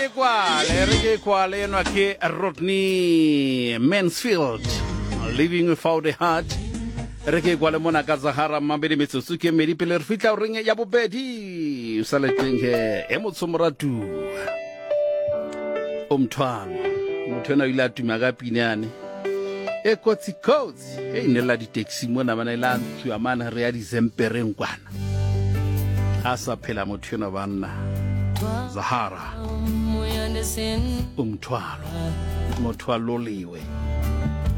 ke kwale yena ke Rodney Mansfield, Living Without a Heart. Re ke kwale mona ka Zahara mabedi metsotso ke medi pele re fitla o reng ya bobedi o sale teng he e motsomoratu omthwalo motho ena o ile a tuma ka pineane e kotsi e nela di taxi mona bana ile a ntshiwa mana re ya di zempereng kwana a sa phela motho ena banna Zahara umthwalo motho a loliwe